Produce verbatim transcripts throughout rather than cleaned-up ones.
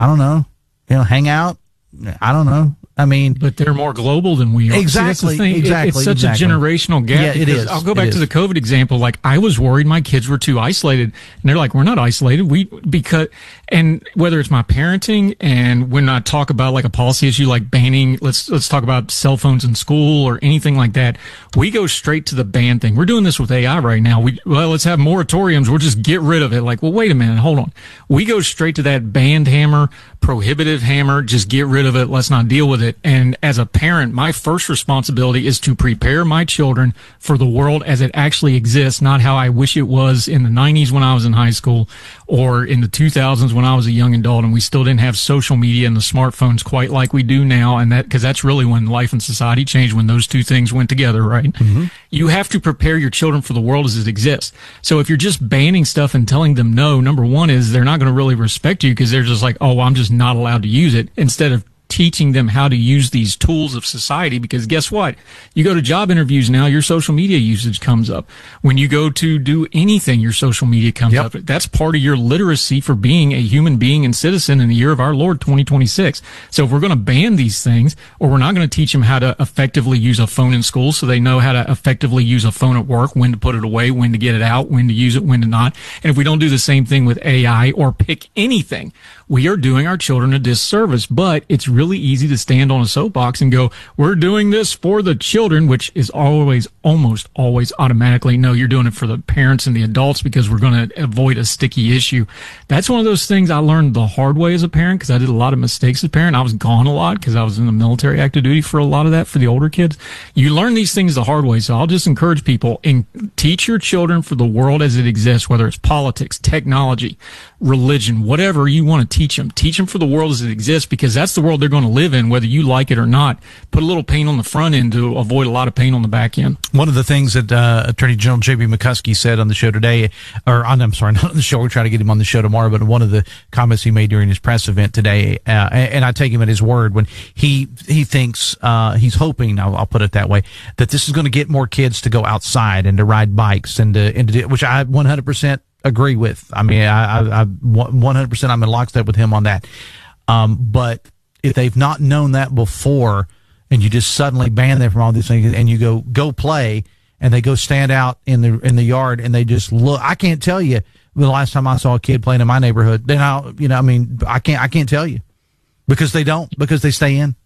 I don't know, you know, hang out. I don't know. I mean, but they're more global than we are. Exactly. See, that's the thing. Exactly. It, it's such exactly. a generational gap. Yeah, it is. I'll go back it to is. the COVID example. Like, I was worried my kids were too isolated, and they're like, we're not isolated. We, because, and whether it's my parenting, and when I talk about like a policy issue, like banning, let's, let's talk about cell phones in school or anything like that. We go straight to the ban thing. We're doing this with A I right now. We, well, let's have moratoriums. We'll just get rid of it. Like, well, wait a minute. Hold on. We go straight to that banned hammer, prohibitive hammer. Just get rid of it. Let's not deal with it. And as a parent, my first responsibility is to prepare my children for the world as it actually exists, not how I wish it was in the nineties when I was in high school or in the two thousands when I was a young adult and we still didn't have social media and the smartphones quite like we do now. And that, because that's really when life and society changed, when those two things went together, right? Mm-hmm. You have to prepare your children for the world as it exists. So if you're just banning stuff and telling them no, number one is they're not going to really respect you because they're just like, oh, I'm just not allowed to use it, instead of teaching them how to use these tools of society. Because guess what? You go to job interviews now, your social media usage comes up. When you go to do anything, your social media comes yep. up. That's part of your literacy for being a human being and citizen in the year of our Lord, twenty twenty-six. So if we're going to ban these things, or we're not going to teach them how to effectively use a phone in school so they know how to effectively use a phone at work, when to put it away, when to get it out, when to use it, when to not. And if we don't do the same thing with A I or pick anything, we are doing our children a disservice. But it's really easy to stand on a soapbox and go, we're doing this for the children, which is always, almost always automatically, no, you're doing it for the parents and the adults because we're going to avoid a sticky issue. That's one of those things I learned the hard way as a parent, because I did a lot of mistakes as a parent. I was gone a lot because I was in the military active duty for a lot of that for the older kids. You learn these things the hard way. So I'll just encourage people, and teach your children for the world as it exists, whether it's politics, technology, religion, whatever you want to teach them. Teach them for the world as it exists, because that's the world they're going to live in, whether you like it or not. Put a little pain on the front end to avoid a lot of pain on the back end. One of the things that uh, Attorney General J B McCuskey said on the show today, or on, I'm sorry, not on the show, we're trying to get him on the show tomorrow, but one of the comments he made during his press event today, uh, and I take him at his word when he he thinks, uh, he's hoping, I'll, I'll put it that way, that this is going to get more kids to go outside and to ride bikes, and to, and to do, which I one hundred percent agree with. I mean, I, I, I one hundred percent I'm in lockstep with him on that. Um, but if they've not known that before, and you just suddenly ban them from all these things, and you go go play, and they go stand out in the in the yard, and they just look. I can't tell you the last time I saw a kid playing in my neighborhood. Then I, you know, I mean, I can't I can't tell you, because they don't, because they stay in.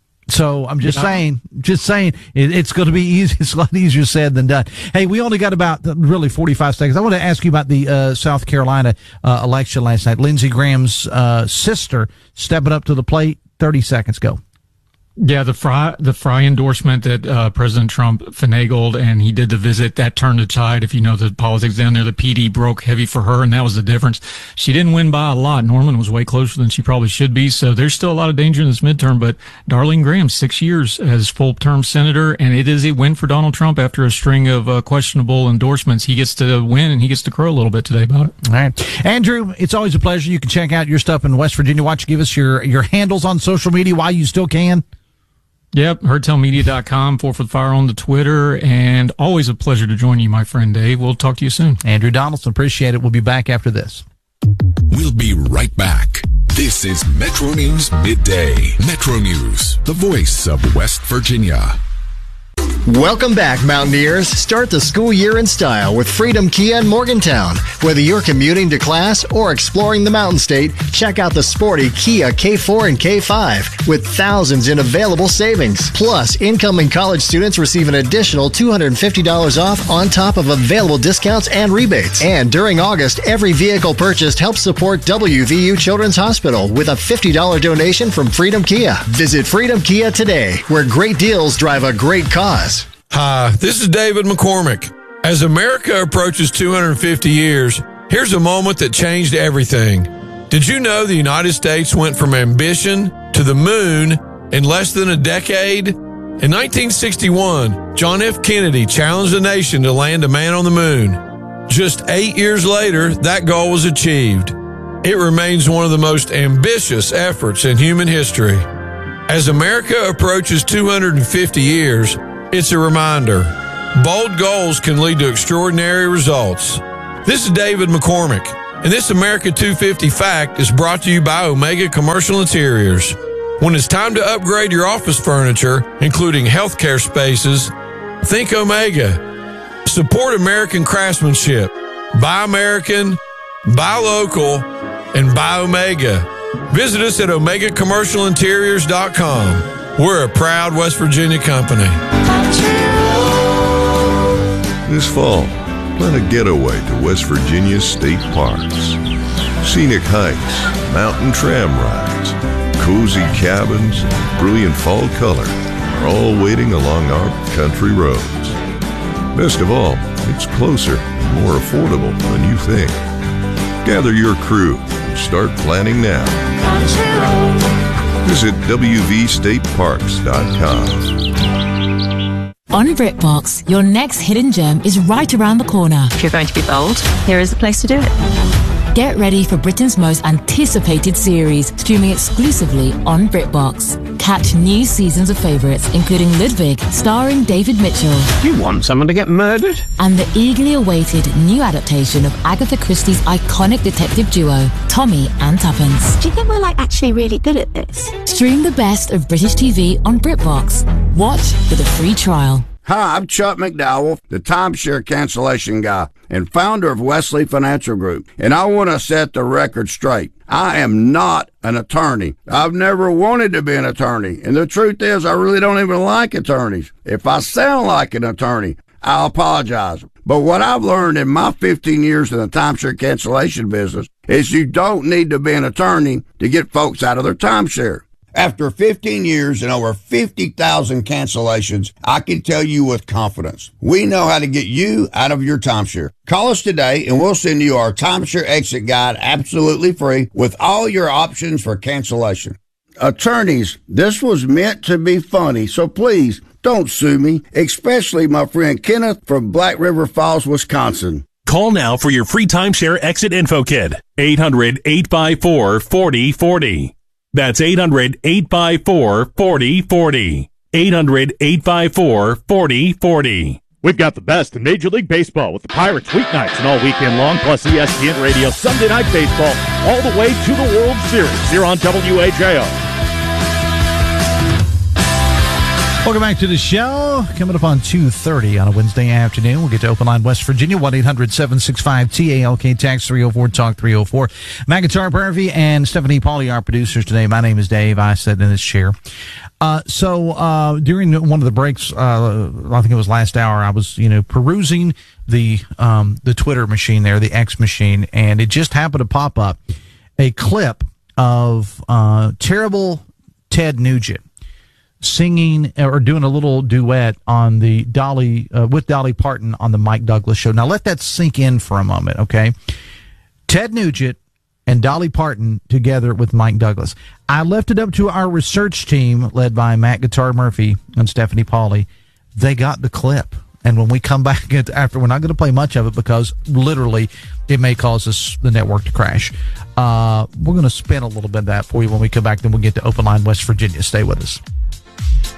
So I'm just yeah. saying, just saying, it, it's going to be easy. It's a lot easier said than done. Hey, we only got about uh, really forty-five seconds. I want to ask you about the uh, South Carolina uh, election last night. Lindsey Graham's uh, sister stepping up to the plate. thirty seconds, go. Yeah, the Fry, the Fry endorsement that uh, President Trump finagled, and he did the visit, that turned the tide. If you know the politics down there, the P D broke heavy for her, and that was the difference. She didn't win by a lot. Norman was way closer than she probably should be, so there's still a lot of danger in this midterm. But Darlene Graham, six years as full-term senator, and it is a win for Donald Trump after a string of uh, questionable endorsements. He gets to win, and he gets to crow a little bit today about it. All right. Andrew, it's always a pleasure. You can check out your stuff in West Virginia. Why don't you give us your, your handles on social media while you still can? Yep, herdtail media dot com, Four for the Fire on the Twitter, and always a pleasure to join you, my friend Dave. We'll talk to you soon. Andrew Donaldson, appreciate it. We'll be back after this. We'll be right back. This is Metro News Midday. Metro News, the voice of West Virginia. Welcome back, Mountaineers. Start the school year in style with Freedom Kia in Morgantown. Whether you're commuting to class or exploring the Mountain State, check out the sporty Kia K four and K five with thousands in available savings. Plus, incoming college students receive an additional two hundred fifty dollars off on top of available discounts and rebates. And during August, every vehicle purchased helps support W V U Children's Hospital with a fifty dollars donation from Freedom Kia. Visit Freedom Kia today, where great deals drive a great cause. Hi, this is David McCormick. As America approaches two hundred fifty years, here's a moment that changed everything. Did you know the United States went from ambition to the moon in less than a decade? In nineteen sixty-one, John F. Kennedy challenged the nation to land a man on the moon. Just eight years later, that goal was achieved. It remains one of the most ambitious efforts in human history. As America approaches two hundred fifty years, it's a reminder. Bold goals can lead to extraordinary results. This is David McCormick, And this America two fifty Fact is brought to you by Omega Commercial Interiors. When it's time to upgrade your office furniture, including healthcare spaces, think Omega. Support American craftsmanship. Buy American, buy local, and buy Omega. Visit us at omega commercial interiors dot com. We're a proud West Virginia company. This fall, plan a getaway to West Virginia's state parks. Scenic hikes, mountain tram rides, cozy cabins, and brilliant fall color are all waiting along our country roads. Best of all, it's closer and more affordable than you think. Gather your crew and start planning now. Visit w v state parks dot com. On BritBox, your next hidden gem is right around the corner. If you're going to be bold, here is the place to do it. Get ready for Britain's most anticipated series, streaming exclusively on BritBox. Catch new seasons of favourites, including Ludwig, starring David Mitchell. You want someone to get murdered? And the eagerly awaited new adaptation of Agatha Christie's iconic detective duo, Tommy and Tuppence. Do you think we're like actually really good at this? Stream the best of British T V on BritBox. Watch with a free trial. Hi, I'm Chuck McDowell, the timeshare cancellation guy and founder of Wesley Financial Group, and I want to set the record straight. I am not an attorney. I've never wanted to be an attorney, and the truth is I really don't even like attorneys. If I sound like an attorney, I'll apologize. But what I've learned in my fifteen years in the timeshare cancellation business is you don't need to be an attorney to get folks out of their timeshare. After fifteen years and over fifty thousand cancellations, I can tell you with confidence, we know how to get you out of your timeshare. Call us today and we'll send you our timeshare exit guide absolutely free with all your options for cancellation. Attorneys, this was meant to be funny, so please don't sue me, especially my friend Kenneth from Black River Falls, Wisconsin. Call now for your free timeshare exit info kit. eight hundred, eight five four, four oh four oh. That's eight hundred, eight five four, four oh four oh. eight hundred, eight five four, four oh four oh. We've got the best in Major League Baseball with the Pirates weeknights and all weekend long, plus E S P N Radio Sunday Night Baseball all the way to the World Series here on W A J O. Welcome back to the show. Coming up on two thirty on a Wednesday afternoon, we'll get to Open Line West Virginia, one eight hundred, seven six five, T A L K, text three oh four, talk three oh four. McIntyre Murphy and Stephanie Pauly, our producers today. My name is Dave. I sit in this chair. Uh, so, uh, during one of the breaks, uh, I think it was last hour, I was, you know, perusing the, um, the Twitter machine there, the X machine, and it just happened to pop up a clip of, uh, terrible Ted Nugent singing or doing a little duet on the Dolly, uh, with Dolly Parton on the Mike Douglas show. Now let that sink in for a moment, okay? Ted Nugent and Dolly Parton together with Mike Douglas. I left it up to our research team led by Matt Guitar Murphy and Stephanie Pauly. They got the clip. And when we come back after, we're not going to play much of it because literally it may cause us the network to crash. Uh, we're going to spin a little bit of that for you when we come back. Then we'll get to Open Line West Virginia. Stay with us.